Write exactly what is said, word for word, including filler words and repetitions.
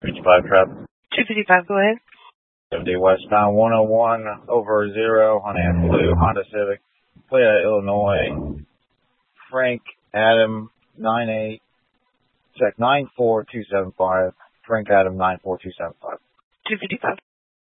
fifty-five trap. two fifty-five, go ahead. seventy westbound one oh one over zero, Honda Blue, Honda Civic, plate out of Illinois. Frank Adam nine eight, check nine four two seven five. Frank Adam nine four two seven five. two fifty-five.